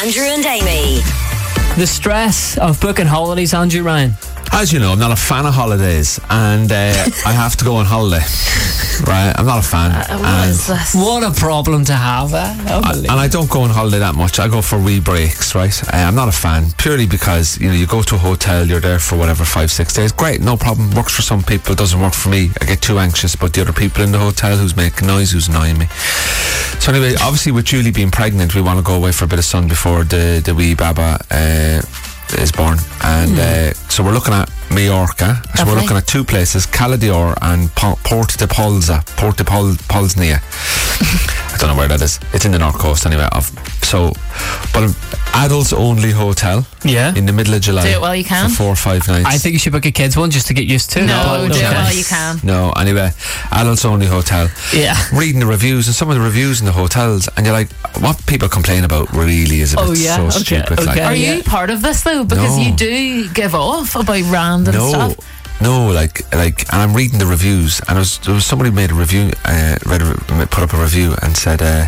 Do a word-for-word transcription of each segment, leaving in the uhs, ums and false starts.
Andrew and Amy. The stress of booking holidays, Andrew Ryan. As you know, I'm not a fan of holidays, and uh, I have to go on holiday. Right, I'm not a fan. Uh, what and, is this? What a problem to have, eh? I, and I don't go on holiday that much. I go for wee breaks, right? Uh, I'm not a fan, purely because, you know, you go to a hotel, you're there for whatever, five, six days. Great, no problem. Works for some people, doesn't work for me. I get too anxious about the other people in the hotel who's making noise, who's annoying me. So anyway, obviously with Julie being pregnant, we want to go away for a bit of sun before the, the wee baba uh, is born. And mm. uh, so we're looking at Mallorca. So we're looking at two places, Cala d'Or and po- Porto de Polsa. Porto de Pol- Polsnia. I don't know where that is. It's in the north coast anyway. Of, so, but an adults only hotel. Yeah. In the middle of July. Do it while you can. For four or five nights. I think you should book a kids one just to get used to. No, no do okay. it while you can. No, anyway, adults only hotel. Yeah. Reading the reviews, and some of the reviews in the hotels, and you're like, what people complain about really is a bit oh, yeah? so okay. stupid. Okay. Like, Are yeah. you part of this though? Because No. you do give off about random no. stuff. No, like, like, and I'm reading the reviews, and there was, there was somebody made a review, uh, read a, put up a review and said, uh,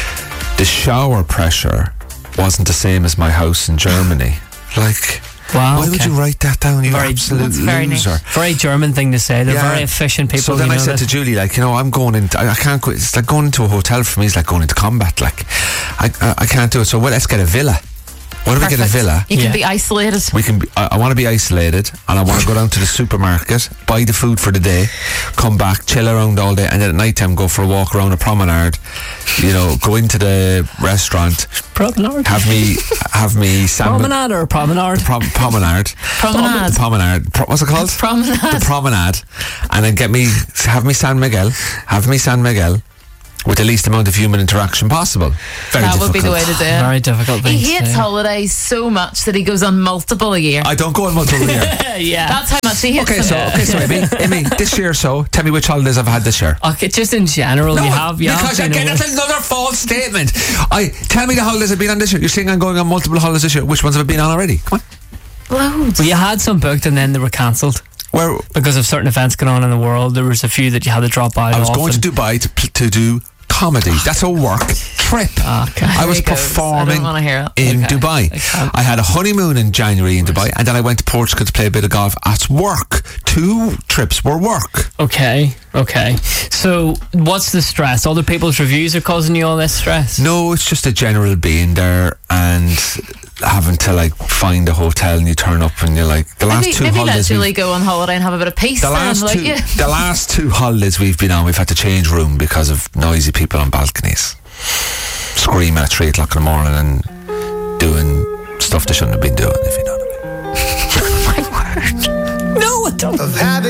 the shower pressure wasn't the same as my house in Germany. Like, wow, why okay. would you write that down? You Very- absolute that's very loser. nice. Very German thing to say. They're Yeah. very efficient people. So then you I know said that. to Julie, like, you know, I'm going into, I, I can't go, it's like going into a hotel for me is like going into combat. Like, I, I, I can't do it. So, well, let's get a villa. What if we get a Perfect. villa? You can Yeah. be isolated. We can be, I, I want to be isolated, and I want to go down to the supermarket, buy the food for the day, come back, chill around all day, and then at night time go for a walk around a promenade, you know, go into the restaurant, Promenade. have me have me San Promenade or promenade? Pro- promenade Promenade. the promenade Pro- what's it called? Promenade. The promenade. And then get me have me San Miguel have me San Miguel with the least amount of human interaction possible. Very That difficult. would be the way to do it. Very difficult thing He to hates say. holidays so much that he goes on multiple a year. I don't go on multiple year. Yeah. That's how much he hates Okay, them. so okay, so Amy, Amy, this year, so tell me which holidays I've had this year. Okay, just in general, you have. You because have again, been that's another false statement. I tell me the holidays I've been on this year. You're saying I'm going on multiple holidays this year. Which ones have I been on already? Come on. Loads. Well, you had some booked and then they were cancelled Where because of certain events going on in the world. There was a few that you had to drop out. I was of going to and- Dubai to pl- to do comedy. That's a work trip. Okay. I was There he goes. I performing don't wanna hear it. in Okay. Dubai. I can't. I had a honeymoon in January in Dubai, and then I went to Portugal to play a bit of golf. That's work. Two trips were work. Okay, okay. So, what's the stress? Other people's reviews are causing you all this stress? No, it's just a general being there and having to like find a hotel, and you turn up and you're like the last Maybe, two maybe let holidays. Julie we've- go on holiday and have a bit of peace The then, last like two, you. the last two holidays we've been on, we've had to change room because of noisy people on balconies, screaming at three o'clock in the morning and doing stuff they shouldn't have been doing. If you know what I mean. No, I don't. Of having